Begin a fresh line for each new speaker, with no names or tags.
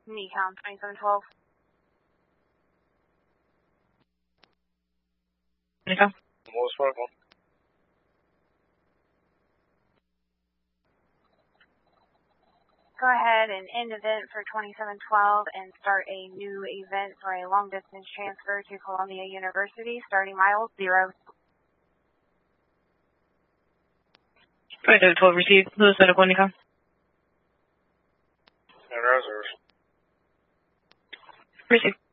NECOM 2712.
NECOM.
Most welcome.
Go ahead and end event for 2712 and start a new event for a long distance transfer to Columbia University, starting miles 0.
2712 received. Louis Medical NECOM.
And reserves.
Received.